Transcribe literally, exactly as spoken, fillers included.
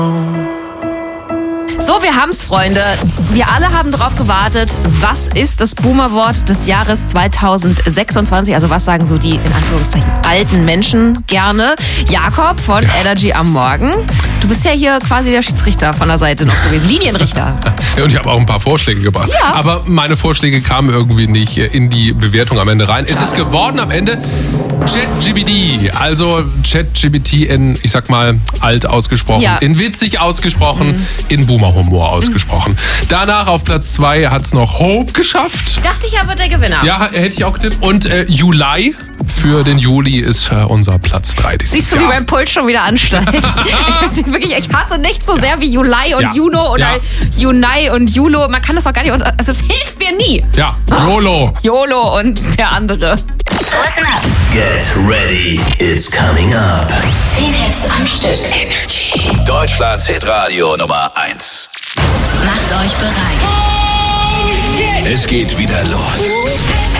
So, wir haben's, Freunde. Wir alle haben darauf gewartet. Was ist das Boomer-Wort des Jahres zweitausendsechsundzwanzig? Also was sagen so die, in Anführungszeichen, alten Menschen gerne? Jakob von ja. Energy am Morgen. Du bist ja hier quasi der Schiedsrichter von der Seite noch gewesen. Linienrichter. Ja, und ich habe auch ein paar Vorschläge gebracht. Ja. Aber meine Vorschläge kamen irgendwie nicht in die Bewertung am Ende rein. Es ist geworden am Ende ChatGPT. Also ChatGPT in, ich sag mal, alt ausgesprochen, ja. in witzig ausgesprochen, mhm. in Boomer-Humor ausgesprochen. Mhm. Danach auf Platz zwei hat es noch Hope geschafft. Dachte ich, er wird der Gewinner. Ja, hätte ich auch getippt. Und äh, Juli für den Juli ist äh, unser Platz drei dieses Siehst du, Jahr. wie mein Puls schon wieder ansteigt. ich, wirklich, ich hasse nichts so sehr wie Juli und ja. Juno oder ja. Junai und Julo. Man kann das auch gar nicht. Also es hilft mir nie. Ja, YOLO. YOLO und der andere. Listen up. Get ready, it's coming up. Zehn Hits am Stück. Energy. Deutschlands Hitradio Nummer eins. Macht euch bereit. Es geht wieder los.